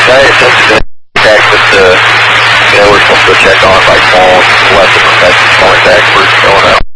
Okay, it's just access to, we're supposed to check on like phones, left and protect phone experts going out.